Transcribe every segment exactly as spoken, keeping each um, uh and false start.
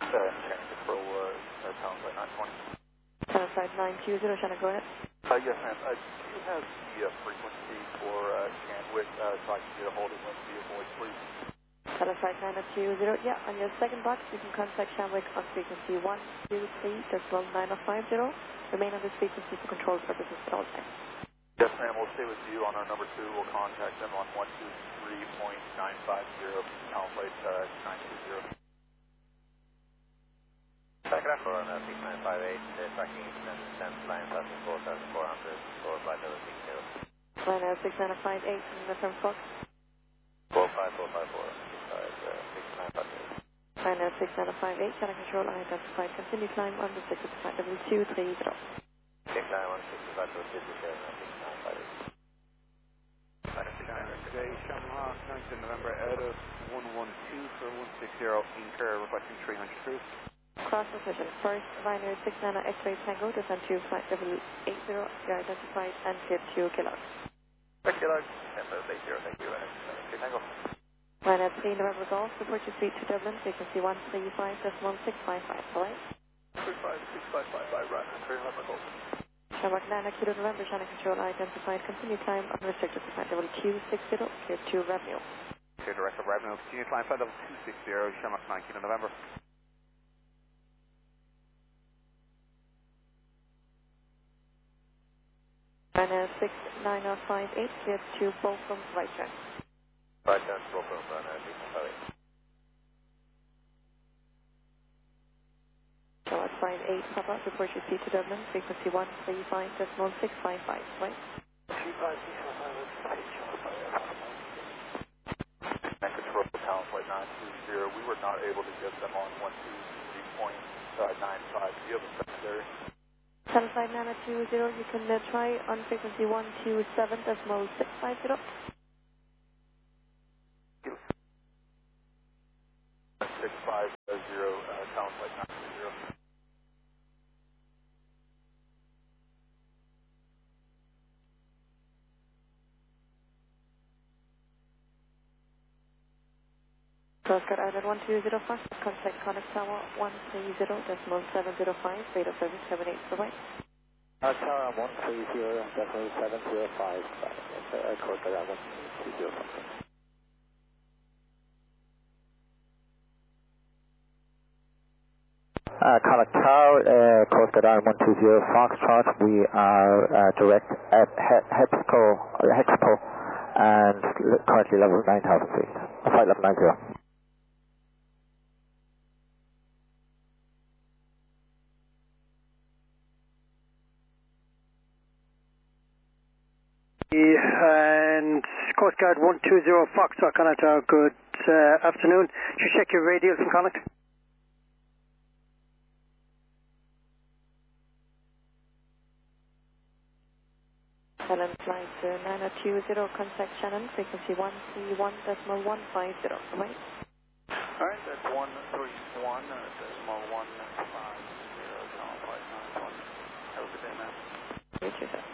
Uh, Shannon Control, uh, uh, Town Flight nine twenty. Town Flight nine two zero, Shannon, go ahead. Uh, yes, ma'am. Uh, do you have the uh, frequency for uh, Shanwick uh, so I can get a hold of one via voice, please? Town Flight nine two zero, yeah, on your second box, you can contact Shanwick on frequency one two three decimal nine five zero. Remain on this frequency for control purposes at all times. Yes, ma'am. We'll stay with you on our number two. We'll contact them on one two three point nine five zero, Town Flight uh, nine two zero. Background for on uh, six nine five eight, uh, tracking descent line passing four thousand four hundred for flight level six zero. Line uh, six nine five eight from the front box. four five four five four, uh, six nine five eight. Line uh, six nine five eight, Shannon Control, unidentified. Continue climb on the six flight level two three zero. six nine one six five four six seven six nine five eight. Today, Shamrock, ninth of November, out of one one two for one six zero, incur, requesting three hundred cruise. Cross position. First, Viner six nine X-ray Tango, descend to flight level eight zero, you're identified and cleared to Killard. Thank you, Lord. Tempo eight zero, thank you. Uh, Tango. Viner three November Golf, report your speed to Dublin, frequency one three five decimal six five five, alright? three five six five five five, right. three November Golf. Shamrock nine Kilo November, Shannon Control, identified, continue climb, unrestricted to flight level two six zero, cleared to revenue. Clear direct of revenue, continue climb flight level two six zero, Shamrock nine Kilo November. Viner six nine five eight, cleared to Bolcom, right turn. Right turn, Bolcom, run uh, six nine five eight. Shamrock five eight, Papa, report your speed to Dublin, frequency one three five decimal six five five, right? three five six five five and Control, Town Flight nine two zero. We were not able to get them on one two three point nine five. Do you have a secondary? Town Flight nine two zero, you can uh, try on frequency one two seven decimal six five zero. six five zero, uh, Town Flight nine two zero. Crosscut Island one two zero five, contact Connect Tower one three zero decimal seven zero five, rate of service seven eight, bye-bye. Uh, Tower one three zero, decimal seven zero five, uh, Coastal Island one three zero five. Uh, Connect Tower, uh, Coastal Island one two zero, Foxtrot, we are uh, direct at he Hexpo, Hexpo, and currently level nine thousand feet, flight level nine zero. And Coast Guard one two zero Foxtrot, Connacht Tower, good uh, afternoon. Should check your radial from Connacht. Helen flight uh, nine two zero, contact Shannon, frequency one three one decimal one five zero, bye-bye. Alright, that's one three one, uh, decimal one five zero, Town Flight nine twenty. Have a good day, man. You too, sir.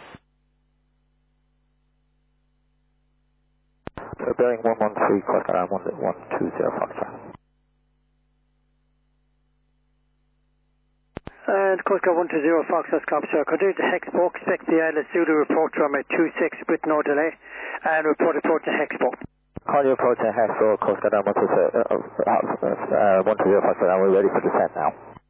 So bearing one one three, Coastal Island one two zero, Foxtrot. And Coast Guard one two zero Foxtrot, copy, sir. Continue to Hexpo, expect the Isla Zulu report from a two six with no delay, and report report to Hexpo. Call your approach to Hexpo, Coast Guard one two zero, uh, uh, one two zero, Foxtrot, and we're ready for descent now.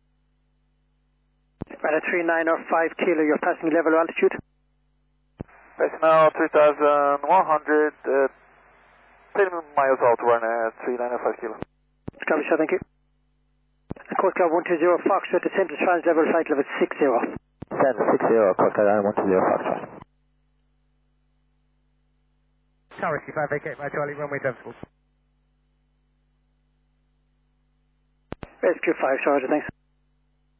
At a three nine or five kilo, your passing level or altitude? Decimal three thousand one hundred, uh, ten miles out, we're at three nine five kilo. Copy, sir, thank you. Coast Guard one two zero Foxtrot, descend to trans level flight level six zero. Descend six zero, Coast Guard one two zero, Foxtrot. Tower C five, vacate my Charlie, runway seven. Rescue five, sorry, thanks.